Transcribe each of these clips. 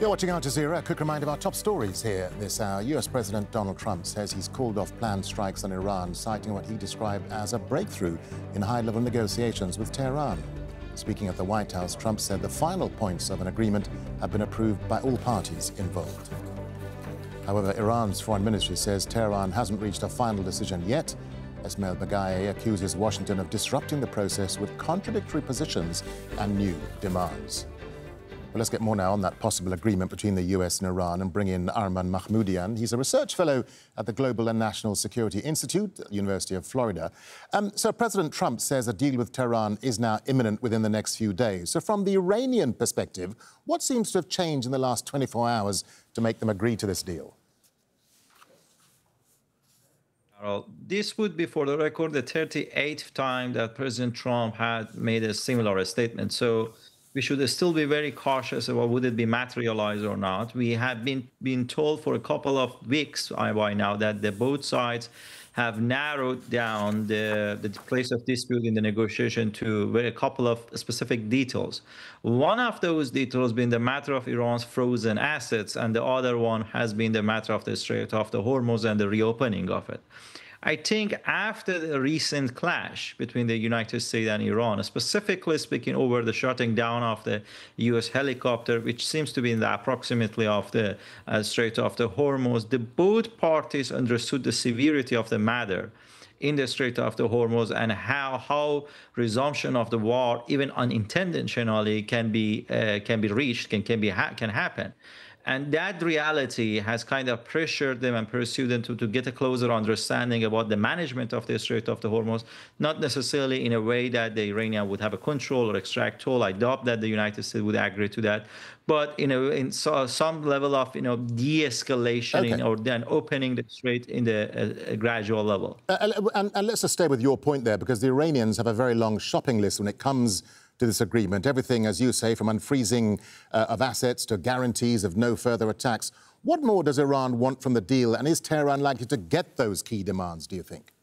You're watching Al Jazeera. A quick reminder of our top stories here this hour. US President Donald Trump says he's called off planned strikes on Iran, citing what he described as a breakthrough in high-level negotiations with Tehran. Speaking at the White House, Trump said the final points of an agreement have been approved by all parties involved. However, Iran's foreign ministry says Tehran hasn't reached a final decision yet. Esmail Baghaei accuses Washington of disrupting the process with contradictory positions and new demands. Well, let's get more now on that possible agreement between the US and Iran and bring in Arman Mahmoudyan. He's a research fellow at the Global and National Security Institute at the University of Florida. So President Trump says a deal with Tehran is now imminent within the next few days. So from the Iranian perspective, what seems to have changed in the last 24 hours to make them agree to this deal? This would be, for the record, the 38th time that President Trump had made a similar statement. So we should still be very cautious about would it be materialized or not. We have been told for a couple of weeks by now that both sides have narrowed down the place of dispute in the negotiation to a couple of specific details. One of those details being the matter of Iran's frozen assets, and the other one has been the matter of the Strait of the Hormuz and the reopening of it. I think after the recent clash between the United States and Iran, specifically speaking over the shutting down of the U.S. helicopter, which seems to be in the approximately of the Strait of the Hormuz, both parties understood the severity of the matter in the Strait of the Hormuz and how resumption of the war, even unintentionally, can be reached, can happen. And that reality has kind of pressured them and pursued them to get a closer understanding about the management of the Strait of the Hormuz, not necessarily in a way that the Iranian would have a control or extract toll. I doubt that the United States would agree to that. But, in some level of, de-escalation or then opening the strait in the gradual level. And let's just stay with your point there, because the Iranians have a very long shopping list when it comes to this agreement. Everything, as you say, from unfreezing of assets to guarantees of no further attacks. What more does Iran want from the deal, and is Tehran likely to get those key demands, do you think?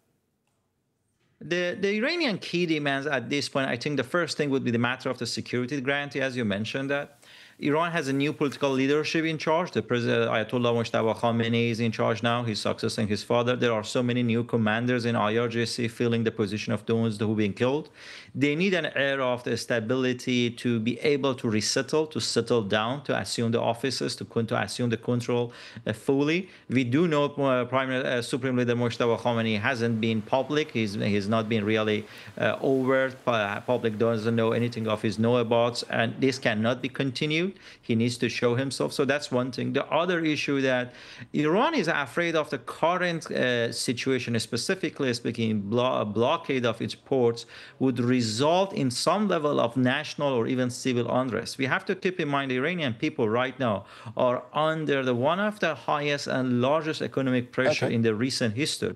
The Iranian key demands at this point, I think the first thing would be the matter of the security guarantee, as you mentioned that. Iran has a new political leadership in charge. The President Ayatollah Mojtaba Khamenei is in charge now. He's succeeding his father. There are so many new commanders in IRGC filling the position of those who've been killed. They need an era of the stability to be able to settle down, to assume the offices, to assume the control fully. We do know Supreme Leader Mojtaba Khamenei hasn't been public. He's not been really overt. Public doesn't know anything of his know-abouts, and this cannot be continued. He needs to show himself. So that's one thing. The other issue that Iran is afraid of the current situation, specifically speaking, blockade of its ports would result in some level of national or even civil unrest. We have to keep in mind the Iranian people right now are under one of the highest and largest economic pressure in the recent history.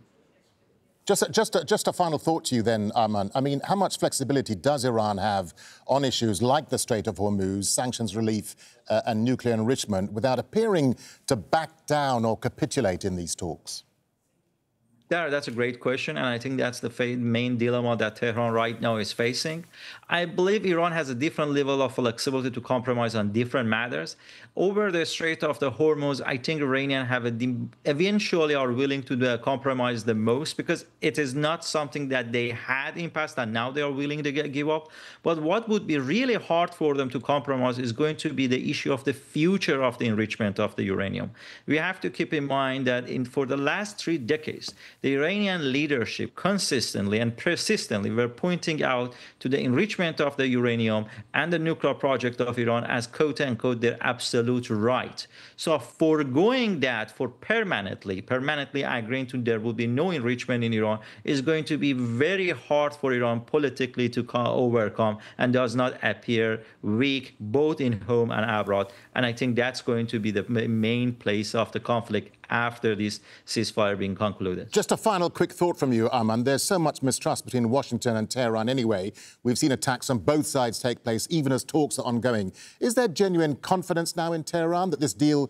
Just a final thought to you then, Arman. I mean, how much flexibility does Iran have on issues like the Strait of Hormuz, sanctions relief and nuclear enrichment without appearing to back down or capitulate in these talks? That's a great question, and I think that's the main dilemma that Tehran right now is facing. I believe Iran has a different level of flexibility to compromise on different matters. Over the Strait of the Hormuz, I think Iranians eventually are willing to compromise the most, because it is not something that they had in past and now they are willing to give up. But what would be really hard for them to compromise is going to be the issue of the future of the enrichment of the uranium. We have to keep in mind that for the last 3 decades, the Iranian leadership consistently and persistently were pointing out to the enrichment of the uranium and the nuclear project of Iran as quote-unquote their absolute right. So foregoing that for permanently agreeing to there will be no enrichment in Iran is going to be very hard for Iran politically to overcome, and does not appear weak both in home and abroad. And I think that's going to be the main place of the conflict after this ceasefire being concluded. Just a final quick thought from you, Arman. There's so much mistrust between Washington and Tehran anyway. We've seen attacks on both sides take place, even as talks are ongoing. Is there genuine confidence now in Tehran that this deal